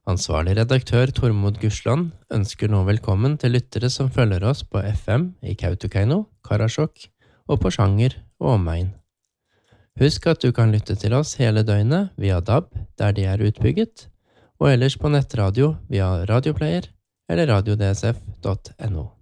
Ansvarlig redaktør Tormod Gusland ønsker nå velkommen til lyttere som følger oss på FM i Kautokeino, Karasjok og på Sjanger og omegn. Husk at du kan lytte til oss hele døgnet via DAB der de er utbygget, og ellers på nettradio via radioplayer eller radiodsf.no.